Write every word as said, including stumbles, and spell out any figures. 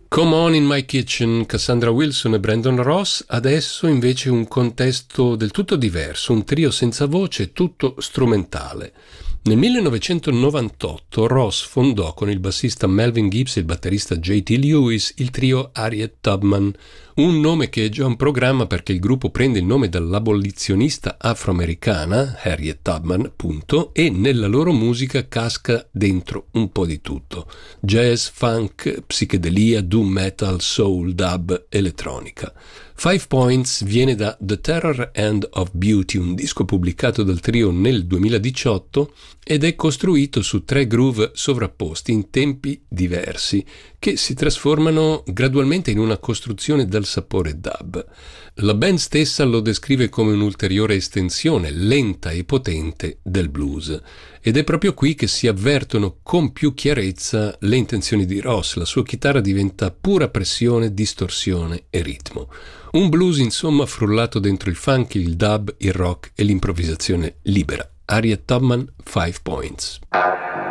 Come On in My Kitchen, Cassandra Wilson e Brandon Ross. Adesso invece un contesto del tutto diverso, un trio senza voce, tutto strumentale. Nel millenovecentonovantotto Ross fondò con il bassista Melvin Gibbs e il batterista J T Lewis il trio Harriet Tubman, un nome che è già un programma perché il gruppo prende il nome dall'abolizionista afroamericana Harriet Tubman, appunto, e nella loro musica casca dentro un po' di tutto: jazz, funk, psichedelia, doom metal, soul, dub, elettronica. Five Points viene da The Terror End of Beauty, un disco pubblicato dal trio nel duemiladiciotto, ed è costruito su tre groove sovrapposti in tempi diversi che si trasformano gradualmente in una costruzione dal sapore dub. La band stessa lo descrive come un'ulteriore estensione lenta e potente del blues, ed è proprio qui che si avvertono con più chiarezza le intenzioni di Ross. La sua chitarra diventa pura pressione, distorsione e ritmo. Un blues insomma frullato dentro il funk, il dub, il rock e l'improvvisazione libera. Harriet Tubman, Five Points.